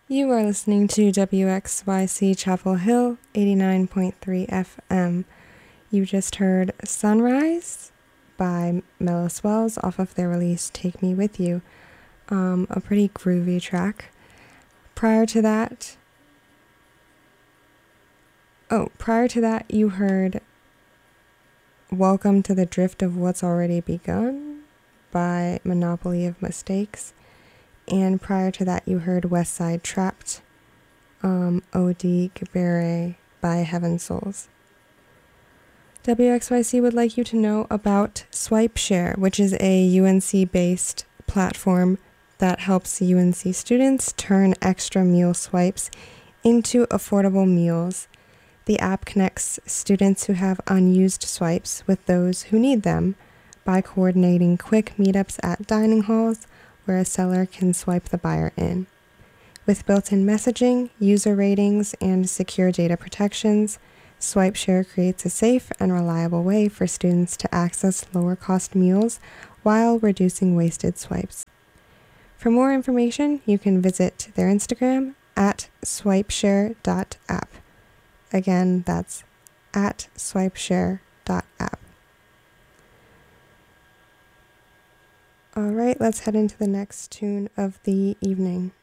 You are listening to WXYC Chapel Hill, 89.3 FM. You just heard Sunrise by Mellis Wells off of their release Take Me With You. A pretty groovy track. Prior to that, you heard Welcome to the Drift of What's Already Begun by Monopoly of Mistakes. And prior to that, you heard West Side Trapped, O.D. Gabere by Heaven Souls. WXYC would like you to know about SwipeShare, which is a UNC-based platform that helps UNC students turn extra meal swipes into affordable meals. The app connects students who have unused swipes with those who need them by coordinating quick meetups at dining halls where a seller can swipe the buyer in. With built-in messaging, user ratings, and secure data protections, SwipeShare creates a safe and reliable way for students to access lower-cost meals while reducing wasted swipes. For more information, you can visit their Instagram at swipeshare.app. Again, that's at swipeshare.app. All right, let's head into the next tune of the evening.